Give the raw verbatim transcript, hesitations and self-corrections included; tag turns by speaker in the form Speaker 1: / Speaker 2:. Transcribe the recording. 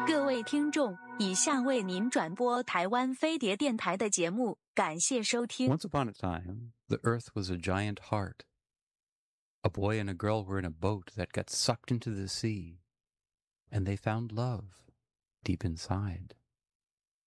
Speaker 1: 各位听众，以下为您转播台湾飞碟电台的节目，感谢收听。
Speaker 2: Once upon a time, the earth was a giant heart. A boy and a girl were in a boat that got sucked into the sea, and they found love deep inside.